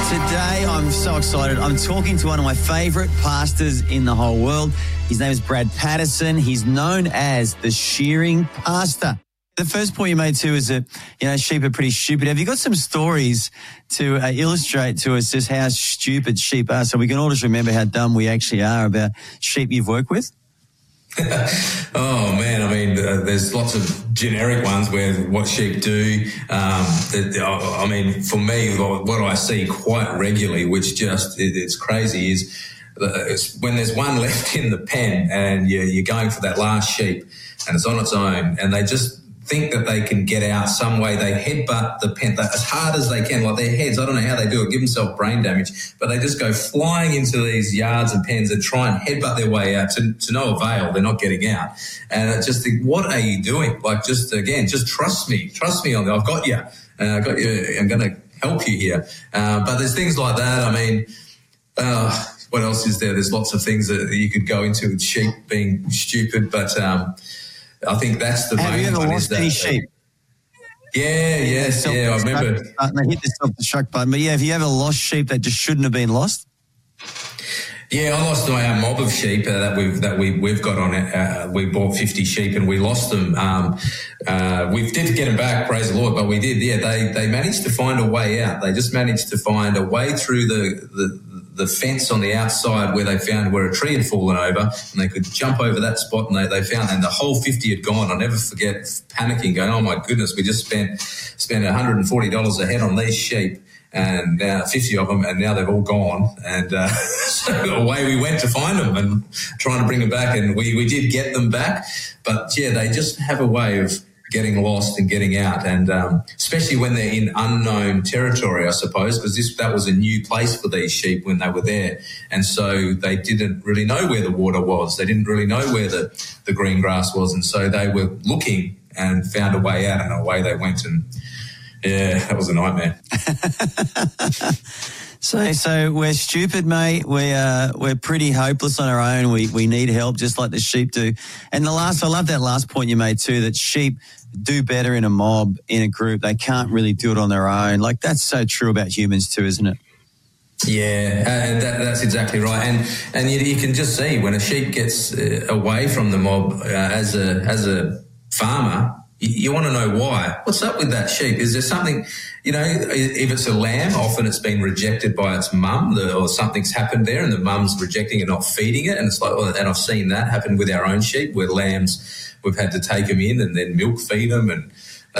Today, I'm so excited. I'm talking to one of my favourite pastors in the whole world. His name is Brad Patterson. He's known as the shearing pastor. The first point you made too is that, sheep are pretty stupid. Have you got some stories to illustrate to us just how stupid sheep are so we can all just remember how dumb we actually are about sheep you've worked with? Oh man, I mean, there's lots of generic ones where what sheep do. I mean, for me, what I see quite regularly, which just it's crazy, is when there's one left in the pen and you're going for that last sheep and it's on its own, and they just think that they can get out some way. They headbutt the pen as hard as they can, like their heads. I don't know how they do it, give themselves brain damage, but they just go flying into these yards and pens and try and headbutt their way out to no avail. They're not getting out. And I just think, what are you doing? Like, just trust me on that. I've got you. I'm going to help you here. But there's things like that. I mean, what else is there? There's lots of things that you could go into with sheep being stupid, but, I think that's the main one. Have you ever lost any sheep? Yeah, I remember. They hit the self-destruct button. But have you ever lost sheep that just shouldn't have been lost? Yeah, I lost our mob of sheep that we've got on it. We bought 50 sheep and we lost them. We did get them back, praise the Lord, but we did. Yeah, they managed to find a way out. They just managed to find a way through the fence on the outside where they found where a tree had fallen over, and they could jump over that spot, and they found, and the whole 50 had gone. I'll never forget panicking, going, oh my goodness, we just spent $140 a head on these sheep, and now 50 of them, and now they've all gone. And so away we went to find them and trying to bring them back, and we did get them back. But yeah, they just have a way of getting lost and getting out, and especially when they're in unknown territory, I suppose, because that was a new place for these sheep when they were there, and so they didn't really know where the water was. They didn't really know where the green grass was, and so they were looking and found a way out, and away they went, and yeah, that was a nightmare. So we're stupid, mate. We're pretty hopeless on our own. We need help, just like the sheep do. And I love that last point you made too, that sheep do better in a mob, in a group. They can't really do it on their own. Like, that's so true about humans too, isn't it? Yeah, and that's exactly right. And you can just see when a sheep gets away from the mob as a farmer. You want to know why. What's up with that sheep? Is there something, if it's a lamb, often it's been rejected by its mum, or something's happened there and the mum's rejecting and not feeding it. And it's like, and I've seen that happen with our own sheep, where lambs, we've had to take them in and then milk feed them, and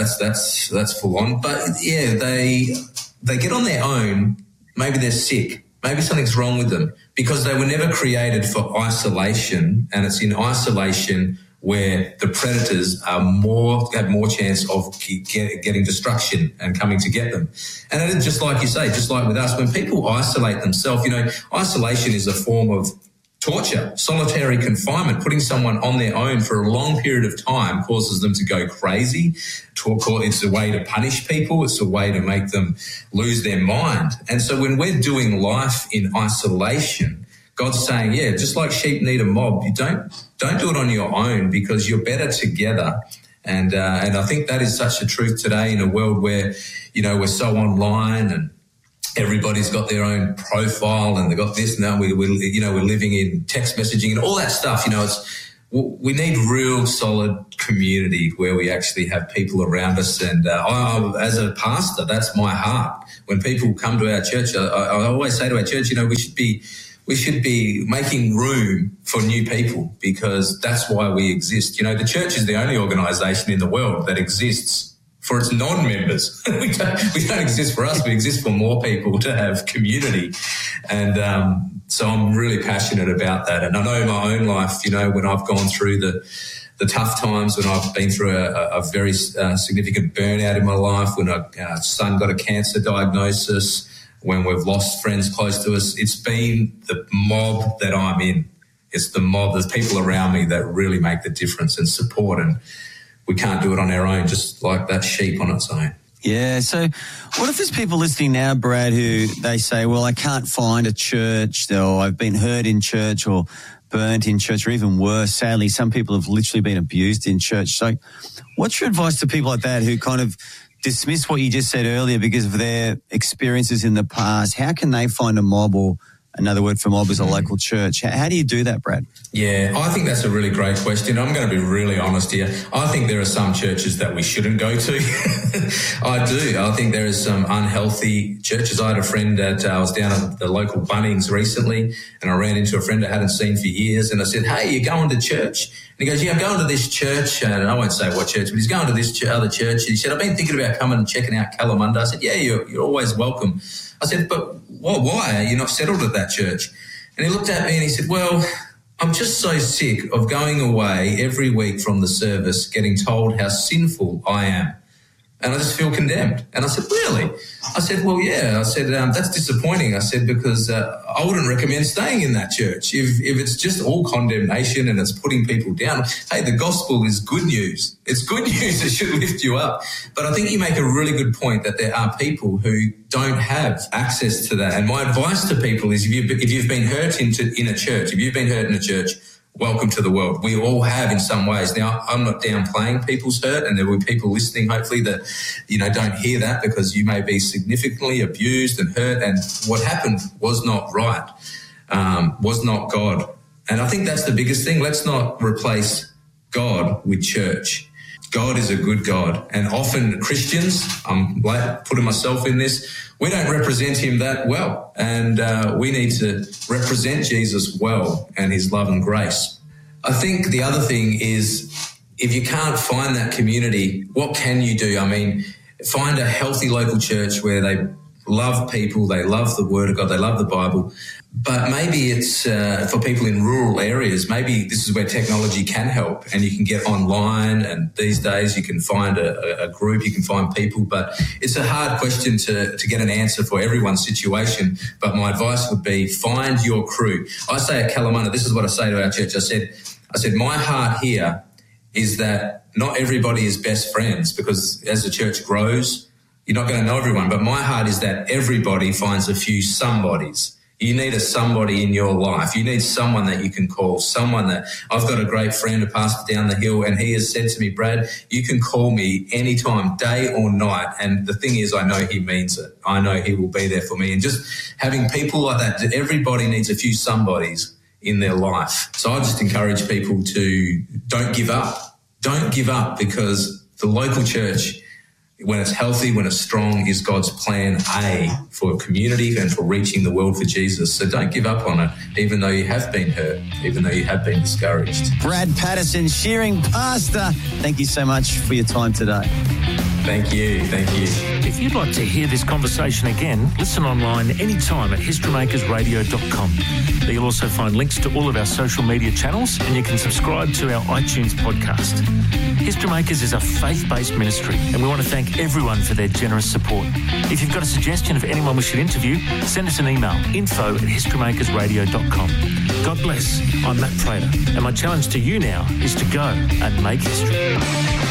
that's full on. But yeah, they get on their own. Maybe they're sick. Maybe something's wrong with them, because they were never created for isolation, and it's in isolation where the predators have more chance of getting destruction and coming to get them. And it is just like you say, just like with us, when people isolate themselves, isolation is a form of torture, solitary confinement. Putting someone on their own for a long period of time causes them to go crazy. It's a way to punish people. It's a way to make them lose their mind. And so when we're doing life in isolation, God's saying, yeah, just like sheep need a mob, you don't do it on your own, because you're better together. And I think that is such a truth today in a world where, we're so online and everybody's got their own profile and they've got this and that. We're living in text messaging and all that stuff. We need real solid community where we actually have people around us. And as a pastor, that's my heart. When people come to our church, I always say to our church, we should be making room for new people, because that's why we exist. The church is the only organisation in the world that exists for its non-members. we don't exist for us. We exist for more people to have community. And so I'm really passionate about that. And I know in my own life, when I've gone through the tough times, when I've been through a very significant burnout in my life, when our son got a cancer diagnosis, when we've lost friends close to us, it's been the mob that I'm in. It's the mob, there's people around me that really make the difference and support, and we can't do it on our own, just like that sheep on its own. Yeah, so what if there's people listening now, Brad, who they say, well, I can't find a church, or I've been hurt in church or burnt in church, or even worse, sadly, some people have literally been abused in church. So what's your advice to people like that who kind of dismiss what you just said earlier because of their experiences in the past, how can they find a mob, or another word for mob is a local church? How do you do that, Brad? Yeah, I think that's a really great question. I'm going to be really honest here. I think there are some churches that we shouldn't go to. I do. I think there is some unhealthy churches. I had a friend I was down at the local Bunnings recently, and I ran into a friend I hadn't seen for years, and I said, "Hey, you going to church?" And he goes, "Yeah, I'm going to this church," and I won't say what church, but he's going to this other church. And he said, "I've been thinking about coming and checking out Kalamunda." I said, "Yeah, you're always welcome." I said, "But why are you not settled at that church?" And he looked at me and he said, "Well, I'm just so sick of going away every week from the service getting told how sinful I am. And I just feel condemned." And I said, "Really?" I said, "Well, yeah." I said, "That's disappointing." I said, "Because I wouldn't recommend staying in that church. If it's just all condemnation and it's putting people down, hey, the gospel is good news. It's good news. It should lift you up." But I think you make a really good point that there are people who don't have access to that. And my advice to people is if you've been hurt in a church, if you've been hurt in a church, welcome to the world. We all have in some ways. Now, I'm not downplaying people's hurt, and there will be people listening, hopefully, that, don't hear that because you may be significantly abused and hurt, and what happened was not right, was not God. And I think that's the biggest thing. Let's not replace God with church. God is a good God. And often Christians, I'm putting myself in this, we don't represent him that well. And we need to represent Jesus well and his love and grace. I think the other thing is, if you can't find that community, what can you do? I mean, find a healthy local church where they love people, they love the Word of God, they love the Bible. But maybe it's for people in rural areas, maybe this is where technology can help, and you can get online, and these days you can find a group, you can find people. But it's a hard question to get an answer for everyone's situation. But my advice would be find your crew. I say at Kalamunda, this is what I say to our church. I said, my heart here is that not everybody is best friends, because as the church grows, you're not going to know everyone. But my heart is that everybody finds a few somebodies. You need a somebody in your life. You need someone that you can call, someone that I've got a great friend, a pastor down the hill, and he has said to me, "Brad, you can call me anytime, day or night." And the thing is, I know he means it. I know he will be there for me. And just having people like that, everybody needs a few somebodies in their life. So I just encourage people to don't give up. Don't give up, because the local church, when it's healthy, when it's strong, is God's plan A for community and for reaching the world for Jesus. So don't give up on it, even though you have been hurt, even though you have been discouraged. Brad Patterson, Shearing Pastor, thank you so much for your time today. Thank you. Thank you. If you'd like to hear this conversation again, listen online anytime at historymakersradio.com. There you'll also find links to all of our social media channels, and you can subscribe to our iTunes podcast. History Makers is a faith-based ministry, and we want to thank everyone for their generous support. If you've got a suggestion of anyone we should interview, send us an email, info@historymakersradio.com. God bless. I'm Matt Prater, and my challenge to you now is to go and make history.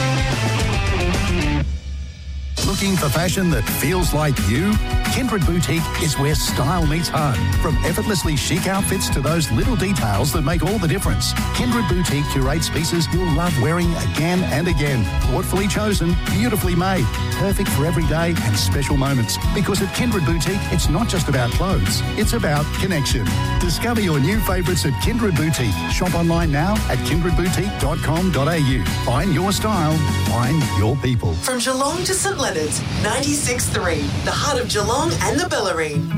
Looking for fashion that feels like you? Kindred Boutique is where style meets heart. From effortlessly chic outfits to those little details that make all the difference. Kindred Boutique curates pieces you'll love wearing again and again. Thoughtfully chosen, beautifully made, perfect for every day and special moments. Because at Kindred Boutique, it's not just about clothes, it's about connection. Discover your new favourites at Kindred Boutique. Shop online now at kindredboutique.com.au. Find your style, find your people. From Geelong to St Leonard's, 96.3, the heart of Geelong and the Bellarine.